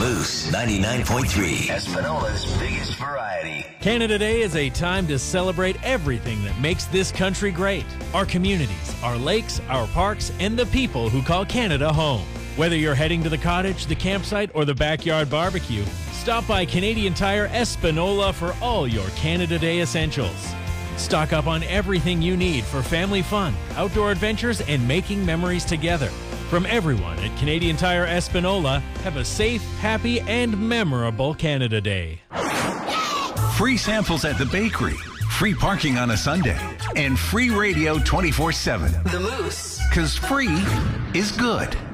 Moose 99.3. Espinola's biggest variety. Canada Day is a time to celebrate everything that makes this country great. Our communities, our lakes, our parks, and the people who call Canada home. Whether you're heading to the cottage, the campsite, or the backyard barbecue, stop by Canadian Tire Espinola for all your Canada Day essentials. Stock up on everything you need for family fun, outdoor adventures, and making memories together. From everyone at Canadian Tire Espinola, have a safe, happy, and memorable Canada Day. Free samples at the bakery, free parking on a Sunday, and free radio 24/7. The Moose. 'Cause free is good.